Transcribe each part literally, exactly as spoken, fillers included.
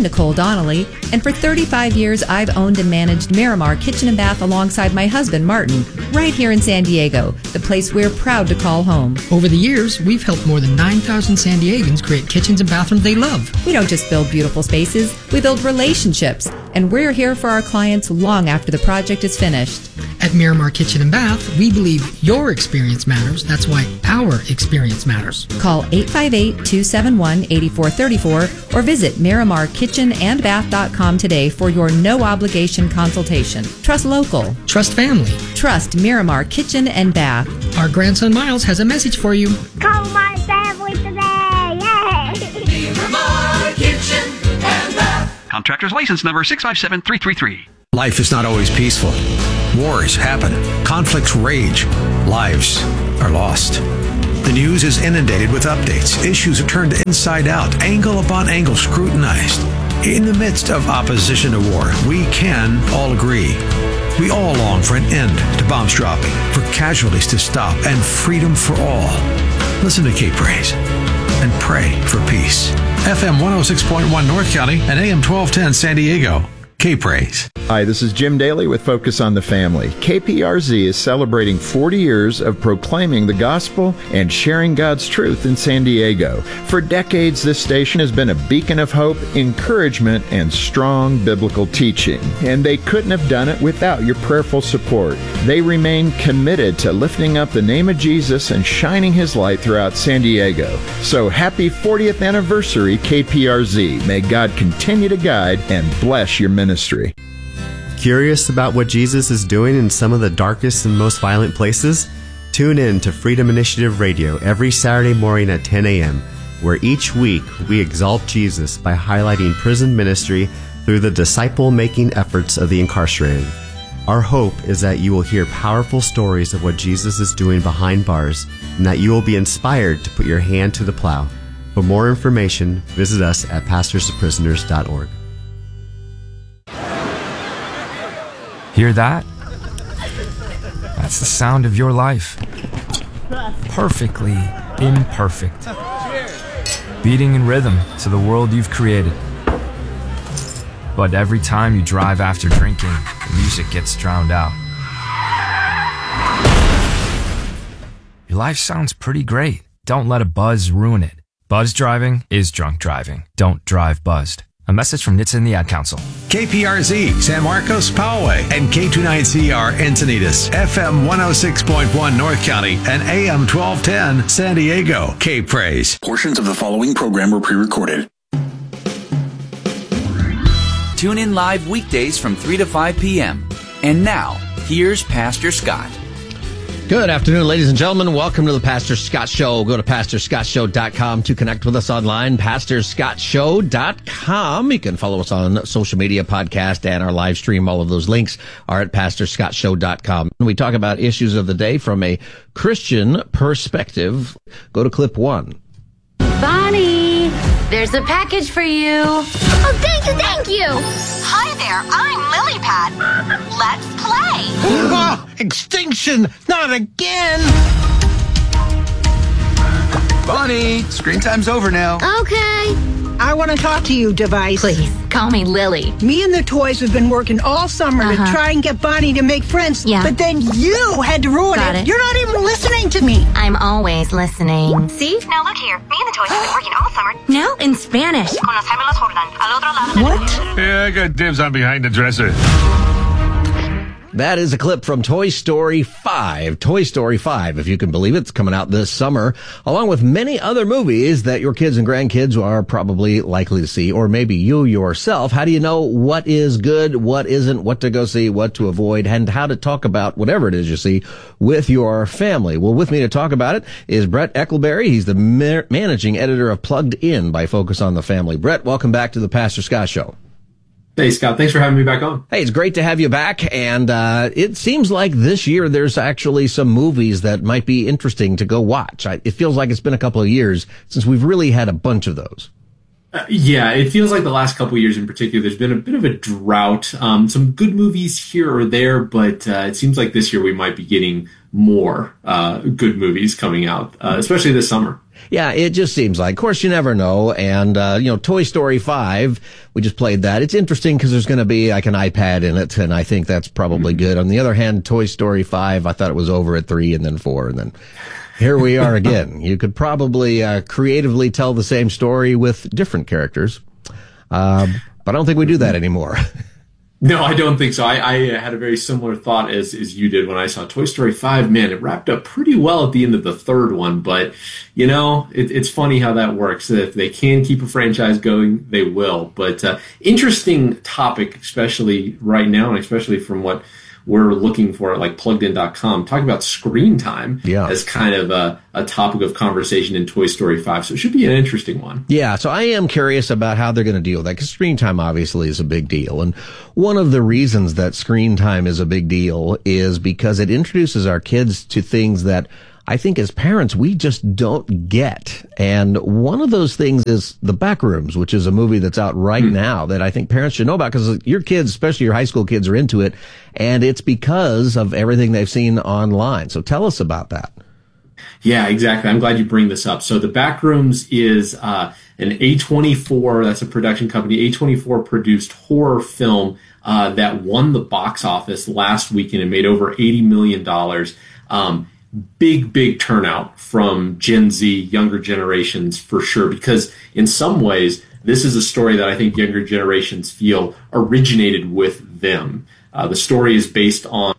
Nicole Donnelly, and for thirty-five years I've owned and managed Miramar Kitchen and Bath alongside my husband Martin, right here in San Diego, the place we're proud to call home. Over the years, we've helped more than nine thousand San Diegans create kitchens and bathrooms they love. We don't just build beautiful spaces, we build relationships, and we're here for our clients long after the project is finished. At Miramar Kitchen and Bath, we believe your experience matters. That's why our experience matters. Call eight five eight, two seven one, eight four three four or visit miramar kitchen and bath dot com today for your no-obligation consultation. Trust local. Trust family. Trust Miramar Kitchen and Bath. Our grandson Miles has a message for you. Call my family today! Yay! Miramar Kitchen and Bath. Contractor's license number six five seven three three three. Life is not always peaceful. Wars happen. Conflicts rage. Lives are lost. The news is inundated with updates. Issues are turned inside out, angle upon angle scrutinized. In the midst of opposition to war, we can all agree. We all long for an end to bombs dropping, for casualties to stop, and freedom for all. Listen to Cape Praise and pray for peace. F M one oh six point one North County and A M twelve ten San Diego. K-Praise. Hi, this is Jim Daly with Focus on the Family. K P R Z is celebrating forty years of proclaiming the gospel and sharing God's truth in San Diego. For decades, this station has been a beacon of hope, encouragement, and strong biblical teaching. And they couldn't have done it without your prayerful support. They remain committed to lifting up the name of Jesus and shining His light throughout San Diego. So happy fortieth anniversary, K P R Z. May God continue to guide and bless your ministry. Curious about what Jesus is doing in some of the darkest and most violent places? Tune in to Freedom Initiative Radio every Saturday morning at ten a.m., where each week we exalt Jesus by highlighting prison ministry through the disciple-making efforts of the incarcerated. Our hope is that you will hear powerful stories of what Jesus is doing behind bars, and that you will be inspired to put your hand to the plow. For more information, visit us at pastors to prisoners dot org. Hear that? That's the sound of your life. Perfectly imperfect. Beating in rhythm to the world you've created. But every time you drive after drinking, the music gets drowned out. Your life sounds pretty great. Don't let a buzz ruin it. Buzz driving is drunk driving. Don't drive buzzed. A message from N H T S A and the Ad Council. K P R Z, San Marcos, Poway, and K twenty-nine C R, Encinitas, F M one oh six point one North County, and A M twelve ten San Diego. K-Praise. Portions of the following program were pre-recorded. Tune in live weekdays from three to five p.m. And now, here's Pastor Scott. Good afternoon, ladies and gentlemen. Welcome to the Pastor Scott Show. Go to pastor scott show dot com to connect with us online, pastor scott show dot com. You can follow us on social media, podcast, and our live stream. All of those links are at pastor scott show dot com. We talk about issues of the day from a Christian perspective. Go to clip one. Bonnie, there's a package for you. Oh, thank you, thank you. Hi there, I'm Lily Pad. Let's play. Oh, extinction, not again. Bonnie, screen time's over now. Okay. I want to talk to you, device. Please, call me Lily. Me and the toys have been working all summer uh-huh. to try and get Bonnie to make friends. Yeah. But then you had to ruin Got it. it. You're not even listening to me. I'm always listening. See? Now look here. Me and the toys have been working all summer. Now in Spanish. What? Yeah, I got dibs on behind the dresser. That is a clip from Toy Story five. Toy Story five, if you can believe it, it's coming out this summer, along with many other movies that your kids and grandkids are probably likely to see, or maybe you yourself. How do you know what is good, what isn't, what to go see, what to avoid, and how to talk about whatever it is you see with your family? Well, with me to talk about it is Brett Eckleberry. He's the ma- managing editor of Plugged In by Focus on the Family. Brett, welcome back to the Pastor Scott Show. Hey, Scott. Thanks for having me back on. Hey, it's great to have you back. And uh it seems like this year there's actually some movies that might be interesting to go watch. I, it feels like it's been a couple of years since we've really had a bunch of those. Uh, yeah, it feels like the last couple of years in particular, there's been a bit of a drought. Um, some good movies here or there, but uh, it seems like this year we might be getting more uh, good movies coming out, uh, especially this summer. Yeah, it just seems like. Of course, you never know. And, uh, you know, Toy Story five, we just played that. It's interesting because there's going to be like an iPad in it, and I think that's probably good. On the other hand, Toy Story five, I thought it was over at three and then four, and then here we are again. You could probably uh, creatively tell the same story with different characters. Uh, but I don't think we do that anymore. No, I don't think so. I, I had a very similar thought as, as you did when I saw Toy Story five. Man, it wrapped up pretty well at the end of the third one, but, you know, it, it's funny how that works. If they can keep a franchise going, they will. But uh, interesting topic, especially right now, and especially from what we're looking for at like plugged in dot com. Talk about screen time yeah. as kind of a, a topic of conversation in Toy Story five. So it should be an interesting one. Yeah, so I am curious about how they're going to deal with that, because screen time obviously is a big deal. And one of the reasons that screen time is a big deal is because it introduces our kids to things that I think as parents, we just don't get. And one of those things is The Backrooms, which is a movie that's out right mm. now that I think parents should know about, because your kids, especially your high school kids, are into it. And it's because of everything they've seen online. So tell us about that. Yeah, exactly. I'm glad you bring this up. So The Backrooms is uh, an A twenty-four, that's a production company, A twenty-four produced horror film uh, that won the box office last weekend and made over eighty million dollars. Um, big, big turnout from Gen Z, younger generations for sure, because in some ways, this is a story that I think younger generations feel originated with them. Uh, the story is based on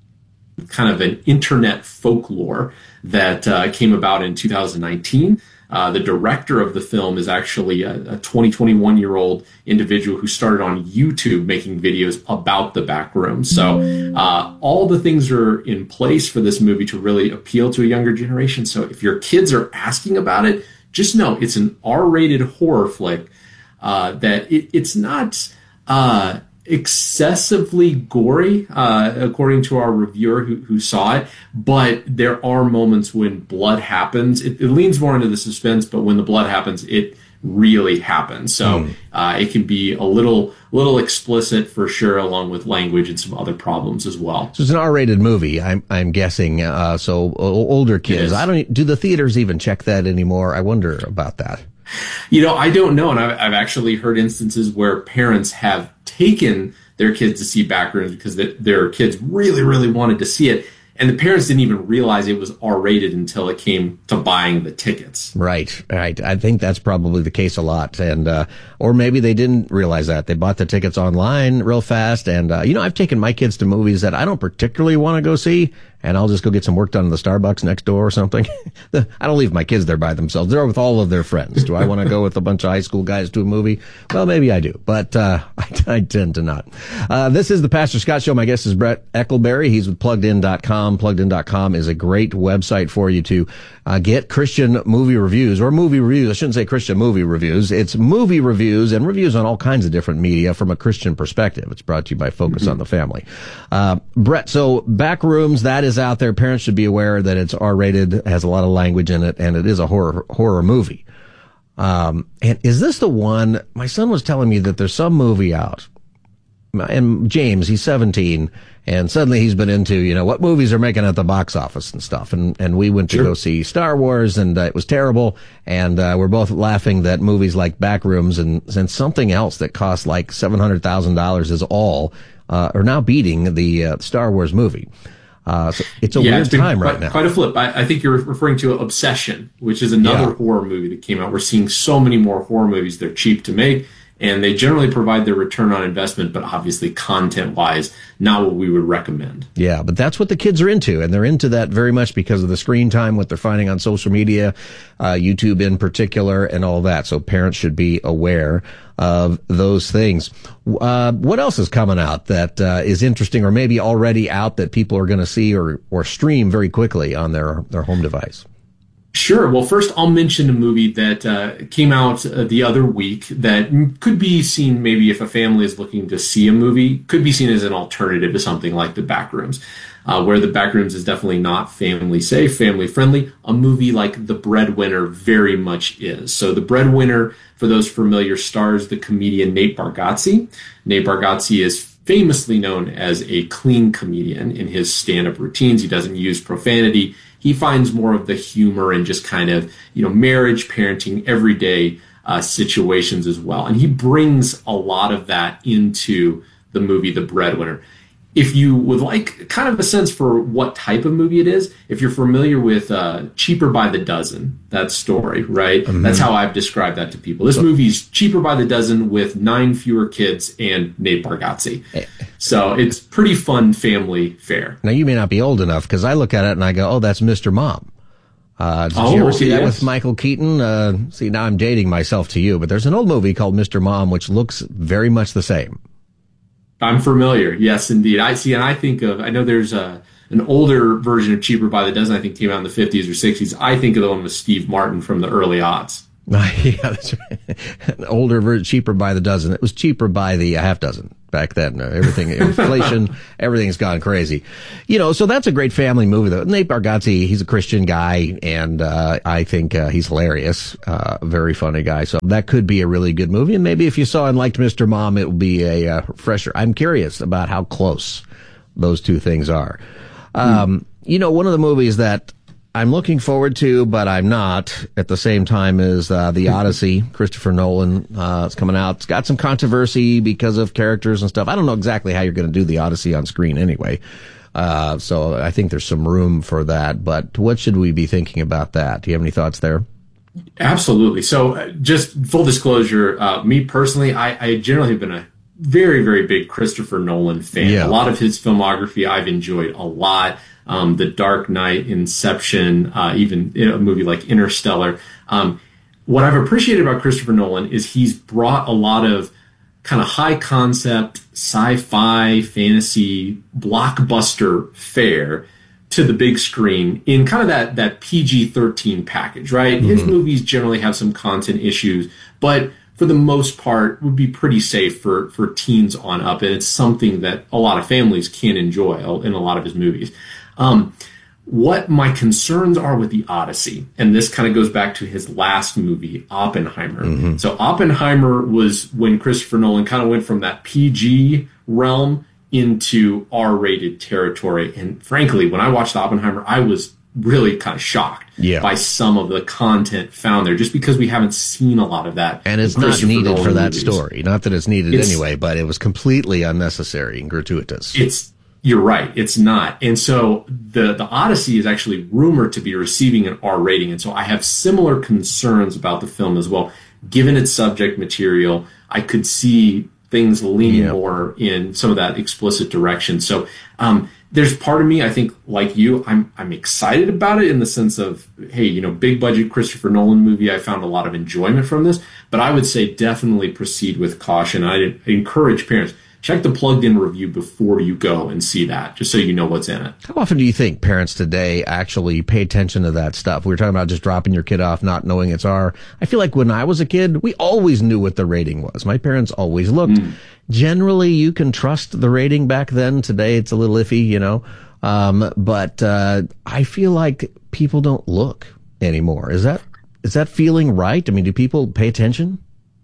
kind of an internet folklore that uh, came about in two thousand nineteen. Uh, the director of the film is actually a, a twenty, twenty-one-year-old individual who started on YouTube making videos about the Backrooms. So uh, all the things are in place for this movie to really appeal to a younger generation. So if your kids are asking about it, just know it's an R-rated horror flick uh, that it, it's not uh, excessively gory, uh, according to our reviewer who, who saw it, but there are moments when blood happens. It, it leans more into the suspense, but when the blood happens, it really happens. So mm. uh, it can be a little little explicit for sure, along with language and some other problems as well. So it's an R-rated movie, I'm I'm guessing. Uh, so older kids. I don't. Do the theaters even check that anymore? I wonder about that. You know, I don't know, and I've, I've actually heard instances where parents have taken their kids to see Backrooms because the, their kids really, really wanted to see it, and the parents didn't even realize it was R-rated until it came to buying the tickets. Right, right. I think that's probably the case a lot, and uh, or maybe they didn't realize that. They bought the tickets online real fast, and uh, you know, I've taken my kids to movies that I don't particularly want to go see, and I'll just go get some work done in the Starbucks next door or something. I don't leave my kids there by themselves. They're with all of their friends. Do I want to go with a bunch of high school guys to a movie? Well, maybe I do, but uh, I, I tend to not. Uh, this is the Pastor Scott Show. My guest is Brett Eckleberry. He's with plugged in dot com. plugged in dot com is a great website for you to uh, get Christian movie reviews, or movie reviews. I shouldn't say Christian movie reviews. It's movie reviews and reviews on all kinds of different media from a Christian perspective. It's brought to you by Focus mm-hmm. on the Family. Uh, Brett, so Backrooms, that is out there. Parents should be aware that it's R-rated, has a lot of language in it, and it is a horror horror movie. Um, and is this the one? My son was telling me that there's some movie out, and James, he's seventeen, and suddenly he's been into, you know, what movies are making at the box office and stuff. And, and we went to sure. go see Star Wars, and uh, it was terrible. And uh, we're both laughing that movies like Backrooms and, and something else that cost like seven hundred thousand dollars is all, uh, are now beating the uh, Star Wars movie. Uh, so it's a yeah, weird it's been time quite, right now. Quite a flip. I, I think you're referring to Obsession, which is another yeah. horror movie that came out. We're seeing so many more horror movies. They're cheap to make, and they generally provide their return on investment, but obviously content-wise, not what we would recommend. Yeah, but that's what the kids are into, and they're into that very much because of the screen time, what they're finding on social media, uh, YouTube in particular, and all that. So parents should be aware of those things. Uh, what else is coming out that uh, is interesting, or maybe already out that people are going to see or, or stream very quickly on their, their home device? Sure. Well, first I'll mention a movie that uh, came out uh, the other week that could be seen maybe if a family is looking to see a movie, could be seen as an alternative to something like The Backrooms, uh, where The Backrooms is definitely not family safe, family friendly. A movie like The Breadwinner very much is. So The Breadwinner, for those familiar, stars the comedian Nate Bargatze. Nate Bargatze is famously known as a clean comedian in his stand-up routines. He doesn't use profanity, he finds more of the humor and just kind of, you know, marriage, parenting, everyday uh, situations as well. And he brings a lot of that into the movie The Breadwinner. If you would like kind of a sense for what type of movie it is, if you're familiar with uh, Cheaper by the Dozen, that story, right? Mm-hmm. That's how I've described that to people. This movie's Cheaper by the Dozen with nine fewer kids and Nate Bargatze. So it's pretty fun family fare. Now, you may not be old enough, because I look at it and I go, oh, that's Mister Mom. Uh, did oh, you ever see yes. that with Michael Keaton? Uh, see, now I'm dating myself to you, but there's an old movie called Mister Mom, which looks very much the same. I'm familiar. Yes, indeed. I see, and I think of, I know there's a, an older version of Cheaper by the Dozen, I think came out in the fifties or sixties. I think of the one with Steve Martin from the early aughts. Yeah, that's right. An older version, Cheaper by the Dozen. It was cheaper by the half dozen back then. Uh, everything, inflation, everything's gone crazy. You know, so that's a great family movie, though. Nate Bargatze, he's a Christian guy, and uh, I think uh, he's hilarious. Uh, very funny guy. So that could be a really good movie. And maybe if you saw and liked Mister Mom, it would be a uh, fresher. I'm curious about how close those two things are. Um, mm. You know, one of the movies that I'm looking forward to, but I'm not at the same time as uh, The Odyssey. Christopher Nolan uh, is coming out. It's got some controversy because of characters and stuff. I don't know exactly how you're going to do The Odyssey on screen anyway. Uh, so I think there's some room for that. But what should we be thinking about that? Do you have any thoughts there? Absolutely. So uh, just full disclosure, uh, me personally, I, I generally have been a very, very big Christopher Nolan fan. Yeah. A lot of his filmography I've enjoyed a lot. Um, The Dark Knight, Inception, uh, even a movie like Interstellar. Um, what I've appreciated about Christopher Nolan is he's brought a lot of kind of high concept, sci-fi, fantasy, blockbuster fare to the big screen in kind of that, that P G thirteen package, right? Mm-hmm. His movies generally have some content issues, but for the most part would be pretty safe for, for teens on up. And it's something that a lot of families can enjoy in a lot of his movies. Um, what my concerns are with The Odyssey, and this kind of goes back to his last movie, Oppenheimer. Mm-hmm. So Oppenheimer was when Christopher Nolan kind of went from that P G realm into R-rated territory. And frankly, when I watched Oppenheimer, I was really kind of shocked yeah. by some of the content found there, just because we haven't seen a lot of that. And it's not needed Nolan for that movies. story. Not that it's needed it's, anyway, but it was completely unnecessary and gratuitous. It's You're right. It's not. And so the, the Odyssey is actually rumored to be receiving an R rating. And so I have similar concerns about the film as well. Given its subject material, I could see things leaning yeah. more in some of that explicit direction. So um, there's part of me, I think, like you, I'm I'm excited about it in the sense of, hey, you know, big budget Christopher Nolan movie. I found a lot of enjoyment from this. But I would say definitely proceed with caution. I encourage parents, check the plugged-in review before you go and see that, just so you know what's in it. How often do you think parents today actually pay attention to that stuff? We were talking about just dropping your kid off, not knowing it's R. I feel like when I was a kid, we always knew what the rating was. My parents always looked. Mm. Generally, you can trust the rating back then. Today, it's a little iffy, you know. Um, but uh, I feel like people don't look anymore. Is that is that feeling right? I mean, do people pay attention?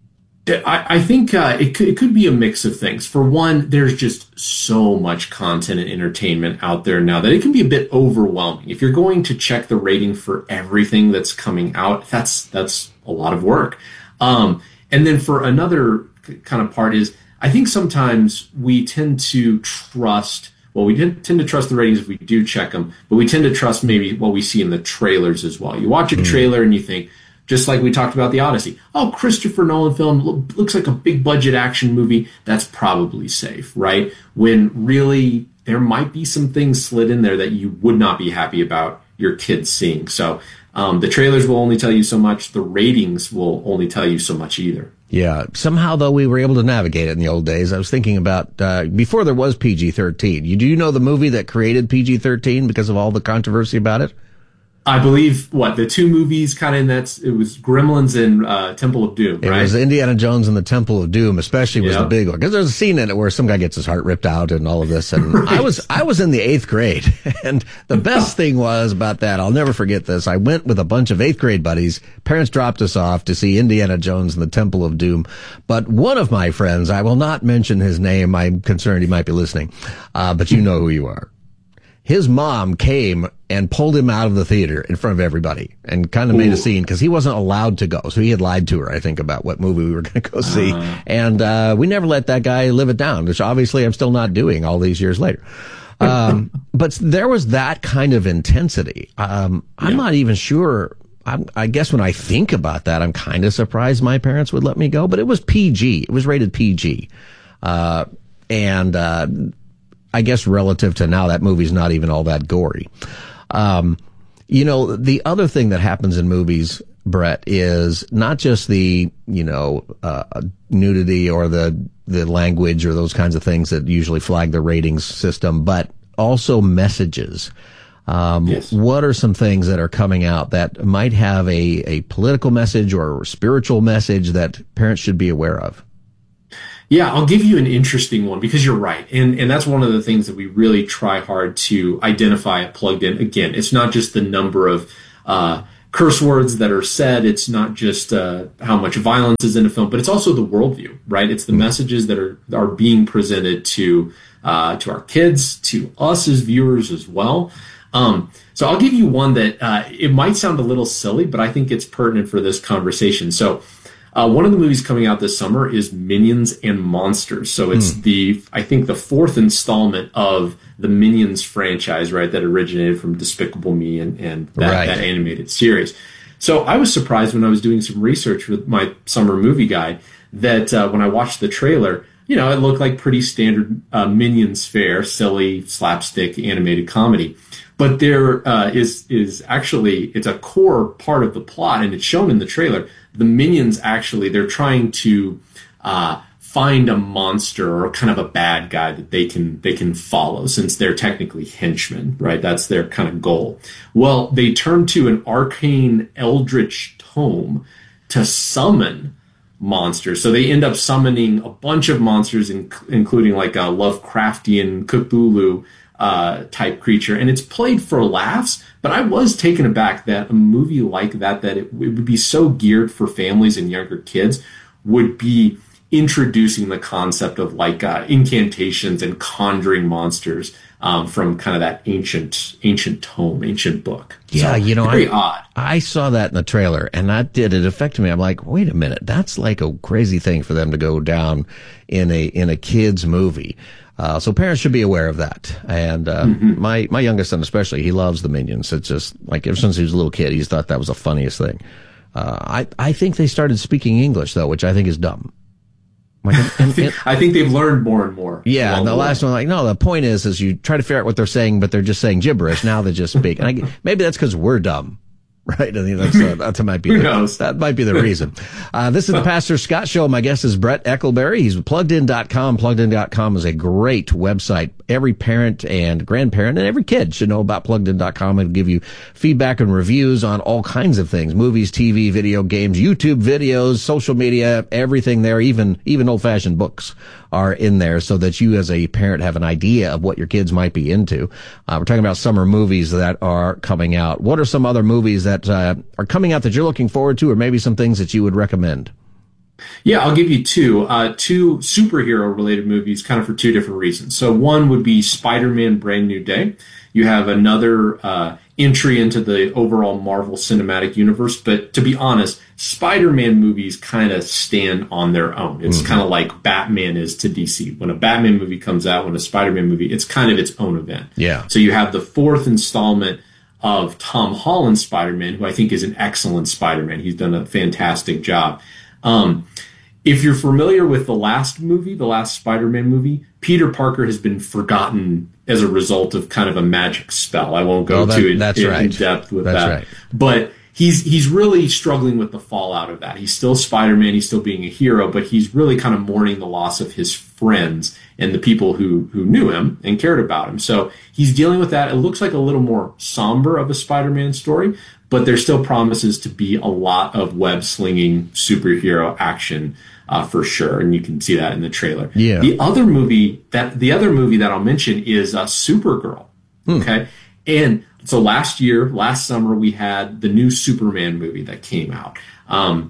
I, I think uh, it, could, it could be a mix of things. For one, there's just so much content and entertainment out there now that it can be a bit overwhelming. If you're going to check the rating for everything that's coming out, that's that's a lot of work. Um, and then for another kind of part is, I think sometimes we tend to trust, well, we tend to trust the ratings if we do check them, but we tend to trust maybe what we see in the trailers as well. You watch a trailer and you think, just like we talked about The Odyssey. Oh, Christopher Nolan film look, looks like a big budget action movie. That's probably safe, right? When really there might be some things slid in there that you would not be happy about your kids seeing. So um, the trailers will only tell you so much. The ratings will only tell you so much either. Yeah. Somehow, though, we were able to navigate it in the old days. I was thinking about, uh, before there was P G thirteen. You, do you know the movie that created P G thirteen because of all the controversy about it? I believe, what, the two movies kind of in that, it was Gremlins and uh, Temple of Doom, right? It was Indiana Jones and the Temple of Doom, especially was yeah. the big one. Because there's a scene in it where some guy gets his heart ripped out and all of this. And right. I was I was in the eighth grade. And the best thing was about that, I'll never forget this, I went with a bunch of eighth grade buddies. Parents dropped us off to see Indiana Jones and the Temple of Doom. But one of my friends, I will not mention his name, I'm concerned he might be listening, uh, but you know who you are. His mom came and pulled him out of the theater in front of everybody and kind of made a scene because he wasn't allowed to go. So he had lied to her, I think, about what movie we were going to go see. Uh-huh. And uh, we never let that guy live it down, which obviously I'm still not doing all these years later. Um, but there was that kind of intensity. Um, I'm yeah. not even sure. I'm, I guess when I think about that, I'm kind of surprised my parents would let me go, but it was P G. It was rated P G. Uh, and, uh, I guess relative to now, that movie's not even all that gory. Um, you know, the other thing that happens in movies, Brett, is not just the, you know, uh, nudity or the, the language or those kinds of things that usually flag the ratings system, but also messages. Um, yes. What are some things that are coming out that might have a, a political message or a spiritual message that parents should be aware of? Yeah, I'll give you an interesting one because you're right. And and that's one of the things that we really try hard to identify at Plugged In. Again, it's not just the number of uh, curse words that are said. It's not just uh, how much violence is in a film, but it's also the worldview, right? It's the mm-hmm. messages that are, are being presented to uh, to our kids, to us as viewers as well. Um, so I'll give you one that uh, it might sound a little silly, but I think it's pertinent for this conversation. So Uh, one of the movies coming out this summer is Minions and Monsters. So it's mm. the, I think, the fourth installment of the Minions franchise, right, that originated from Despicable Me and, and that, right. that animated series. So I was surprised when I was doing some research with my summer movie guide that uh, when I watched the trailer, you know, it looked like pretty standard uh, Minions fare, silly, slapstick, animated comedy. But there uh, is is actually, it's a core part of the plot, and it's shown in the trailer. The Minions actually, they're trying to uh, find a monster or kind of a bad guy that they can they can follow, since they're technically henchmen, right? That's their kind of goal. Well, they turn to an arcane eldritch tome to summon monsters. So they end up summoning a bunch of monsters, in, including like a Lovecraftian Cthulhu uh, type creature. And it's played for laughs, but I was taken aback that a movie like that, that it, it would be so geared for families and younger kids, would be introducing the concept of like uh, incantations and conjuring monsters um, from kind of that ancient, ancient tome, ancient book. Yeah, so, you know, very I, odd. I saw that in the trailer, and that did it affected me. I'm like, wait a minute, that's like a crazy thing for them to go down in a in a kid's movie. Uh, so parents should be aware of that. And uh, mm-hmm. my my youngest son especially, he loves the Minions. It's just like ever since he was a little kid, he's thought that was the funniest thing. Uh, I I think they started speaking English though, which I think is dumb. Like, and, I, think, I think they've learned more and more. Yeah, and the, the last one, like, no, the point is, is you try to figure out what they're saying, but they're just saying gibberish. Now they just speak. And I, maybe that's because we're dumb. Right, I think that's, uh, that might be the, that might be the reason. Uh, this is the Pastor Scott Show. My guest is Brett Eckelberry. He's plugged in dot com. plugged in dot com is a great website. Every parent and grandparent and every kid should know about plugged in dot com. It'll give you feedback and reviews on all kinds of things: movies, T V, video games, YouTube videos, social media, everything there. Even even old fashioned books are in there, so that you as a parent have an idea of what your kids might be into. Uh, we're talking about summer movies that are coming out. What are some other movies that uh, are coming out that you're looking forward to, or maybe some things that you would recommend? Yeah, I'll give you two, uh, two superhero-related movies, kind of for two different reasons. So one would be Spider-Man: Brand New Day. You have another uh, entry into the overall Marvel Cinematic Universe, but to be honest, Spider-Man movies kind of stand on their own. It's mm-hmm. kind of like Batman is to D C. When a Batman movie comes out, when a Spider-Man movie, it's kind of its own event. Yeah. So you have the fourth installment of Tom Holland's Spider-Man, who I think is an excellent Spider-Man. He's done a fantastic job. Um, if you're familiar with the last movie, the last Spider-Man movie, Peter Parker has been forgotten as a result of kind of a magic spell. I won't go oh, that, too in, in, right. in depth with that's that. Right. But he's he's really struggling with the fallout of that. He's still Spider-Man, he's still being a hero, but he's really kind of mourning the loss of his friends and the people who, who knew him and cared about him. So he's dealing with that. It looks like a little more somber of a Spider-Man story, but there still promises to be a lot of web-slinging superhero action uh, for sure, and you can see that in the trailer. Yeah. The other movie that the other movie that I'll mention is uh, Supergirl. Hmm. Okay, and so last year, last summer, we had the new Superman movie that came out. Um,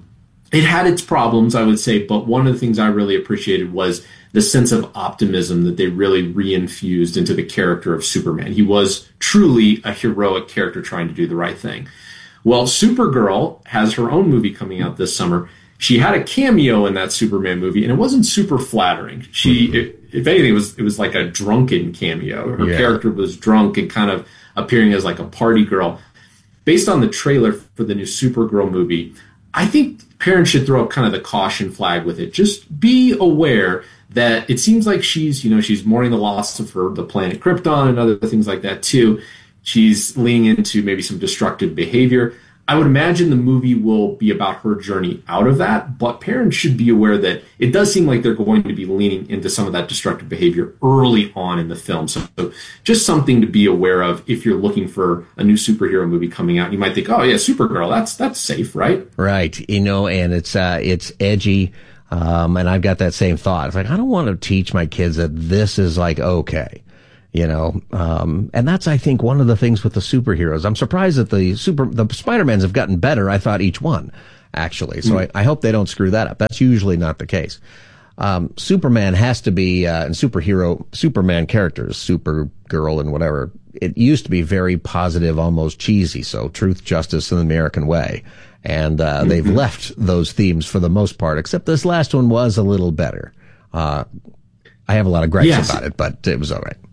it had its problems, I would say, but one of the things I really appreciated was the sense of optimism that they really reinfused into the character of Superman. He was truly a heroic character trying to do the right thing. Well, Supergirl has her own movie coming out this summer. She had a cameo in that Superman movie, and it wasn't super flattering. She, it, if anything, it was it was like a drunken cameo. Her Yeah. character was drunk and kind of appearing as like a party girl. Based on the trailer for the new Supergirl movie, I think parents should throw up kind of the caution flag with it. Just be aware that it seems like she's, you know, she's mourning the loss of her, the planet Krypton and other things like that too. She's leaning into maybe some destructive behavior. I would imagine the movie will be about her journey out of that, but parents should be aware that it does seem like they're going to be leaning into some of that destructive behavior early on in the film. So just something to be aware of if you're looking for a new superhero movie coming out. You might think, oh yeah, Supergirl, that's that's safe, right? Right. You know, and it's uh, it's edgy. Um, and I've got that same thought. It's like, I don't want to teach my kids that this is like, okay. You know, um, and that's, I think, one of the things with the superheroes. I'm surprised that the super, the Spider-Mans have gotten better. I thought each one, actually. So mm. I, I hope they don't screw that up. That's usually not the case. Um, Superman has to be, uh, and superhero, Superman characters, Supergirl and whatever. It used to be very positive, almost cheesy. So truth, justice, and the American way. And, uh, mm-hmm. they've left those themes for the most part, except this last one was a little better. Uh, I have a lot of gripes yes. about it, but it was all right.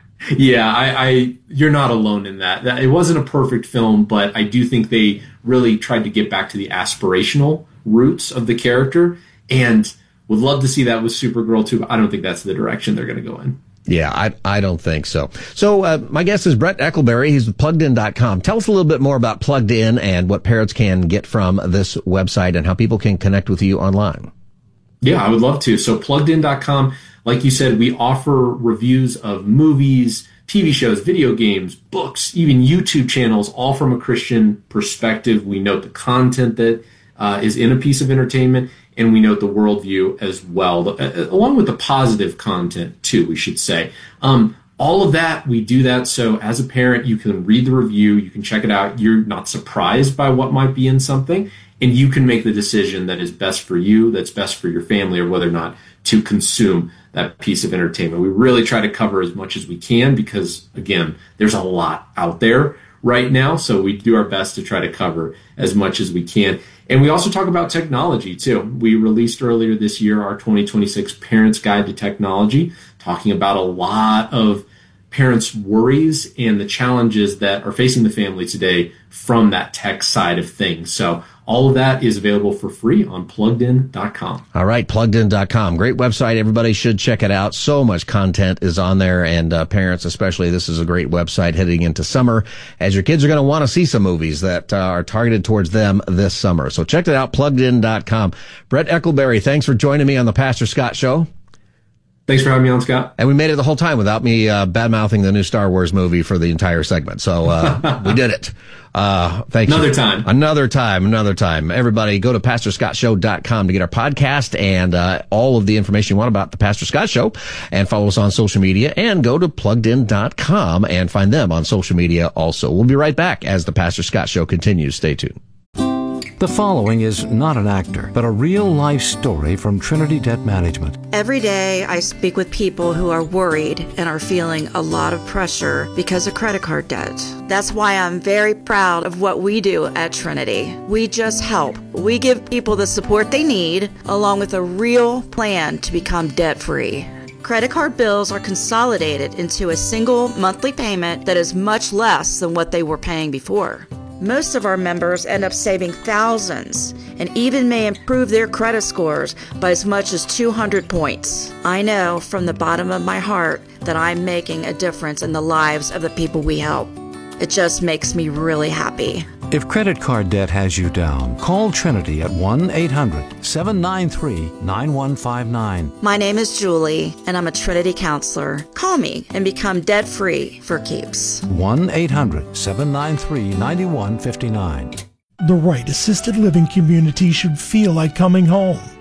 Yeah, I, I, you're not alone in that. That. It wasn't a perfect film, but I do think they really tried to get back to the aspirational roots of the character, and would love to see that with Supergirl too. But I don't think that's the direction they're going to go in. Yeah, I I don't think so. So uh, my guest is Brett Eckelberry. He's with plugged in dot com. Tell us a little bit more about Plugged In and what parents can get from this website and how people can connect with you online. Yeah, I would love to. So plugged in dot com. Like you said, we offer reviews of movies, T V shows, video games, books, even YouTube channels, all from a Christian perspective. We note the content that uh, is in a piece of entertainment, and we note the worldview as well, uh, along with the positive content, too, we should say. Um, all of that, we do that so as a parent, you can read the review, you can check it out, you're not surprised by what might be in something, and you can make the decision that is best for you, that's best for your family, or whether or not to consume that piece of entertainment. We really try to cover as much as we can because, again, there's a lot out there right now, so we do our best to try to cover as much as we can. And we also talk about technology, too. We released earlier this year our twenty twenty-six Parents Guide to Technology, talking about a lot of parents' worries and the challenges that are facing the family today from that tech side of things. So all of that is available for free on plugged in dot com. All right, plugged in dot com. Great website. Everybody should check it out. So much content is on there, and uh, parents especially, this is a great website heading into summer, as your kids are going to want to see some movies that uh, are targeted towards them this summer. So check it out, plugged in dot com. Brett Eckelberry, thanks for joining me on the Pastor Scott Show. Thanks for having me on, Scott. And we made it the whole time without me uh, bad-mouthing the new Star Wars movie for the entire segment. So uh, we did it. Uh, thank another you. time. Another time. Another time. Everybody go to pastor scott show dot com to get our podcast and uh, all of the information you want about the Pastor Scott Show, and follow us on social media, and go to plugged in dot com and find them on social media also. We'll be right back as the Pastor Scott Show continues. Stay tuned. The following is not an actor, but a real-life story from Trinity Debt Management. Every day I speak with people who are worried and are feeling a lot of pressure because of credit card debt. That's why I'm very proud of what we do at Trinity. We just help. We give people the support they need, along with a real plan to become debt-free. Credit card bills are consolidated into a single monthly payment that is much less than what they were paying before. Most of our members end up saving thousands and even may improve their credit scores by as much as two hundred points. I know from the bottom of my heart that I'm making a difference in the lives of the people we help. It just makes me really happy. If credit card debt has you down, call Trinity at one eight hundred seven nine three nine one five nine. My name is Julie, and I'm a Trinity counselor. Call me and become debt-free for keeps. one eight hundred seven nine three nine one five nine. The right assisted living community should feel like coming home.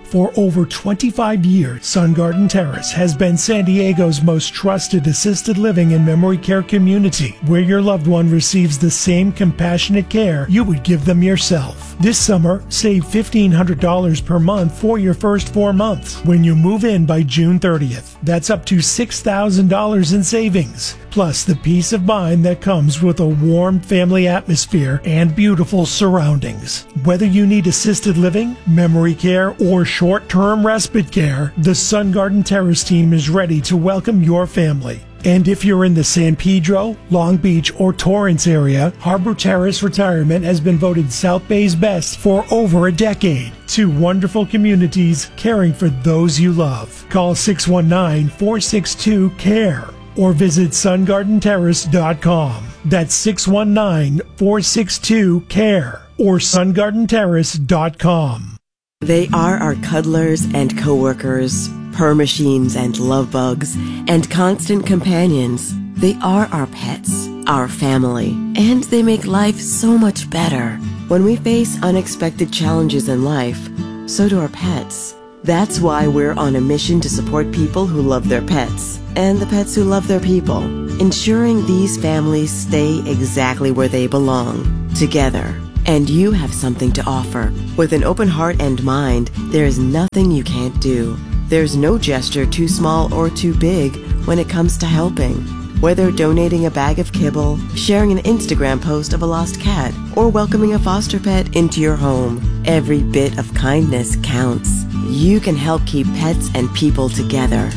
For over twenty-five years, Sun Garden Terrace has been San Diego's most trusted assisted living and memory care community, where your loved one receives the same compassionate care you would give them yourself. This summer, save fifteen hundred dollars per month for your first four months when you move in by June thirtieth. That's up to six thousand dollars in savings, plus the peace of mind that comes with a warm family atmosphere and beautiful surroundings. Whether you need assisted living, memory care, or short-term respite care, the Sun Garden Terrace team is ready to welcome your family. And if you're in the San Pedro, Long Beach, or Torrance area, Harbor Terrace Retirement has been voted South Bay's best for over a decade. Two wonderful communities caring for those you love. Call six one nine, four six two, C A R E or visit sun garden terrace dot com. That's six one nine, four six two, C A R E or sun garden terrace dot com. They are our cuddlers and coworkers, purr machines and love bugs, and constant companions. They are our pets, our family, and they make life so much better. When we face unexpected challenges in life, so do our pets. That's why we're on a mission to support people who love their pets, and the pets who love their people, ensuring these families stay exactly where they belong, together. And you have something to offer. With an open heart and mind, there is nothing you can't do. There's no gesture too small or too big when it comes to helping. Whether donating a bag of kibble, sharing an Instagram post of a lost cat, or welcoming a foster pet into your home, every bit of kindness counts. You can help keep pets and people together.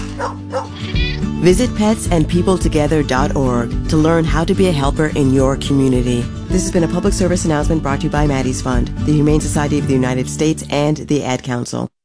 Visit pets and people together dot org to learn how to be a helper in your community. This has been a public service announcement brought to you by Maddie's Fund, the Humane Society of the United States, and the Ad Council.